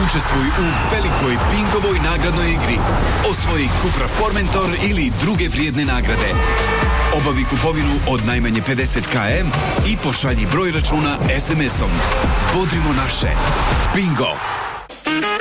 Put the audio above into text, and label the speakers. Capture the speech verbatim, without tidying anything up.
Speaker 1: Učestvuj u velikoj Bingovoj nagradnoj igri. Osvoji Cupra Formentor ili druge vrijedne nagrade. Obavi kupovinu od najmanje pedeset kilometara i pošalji broj računa es em esom. Bodrimo naše. Bingo!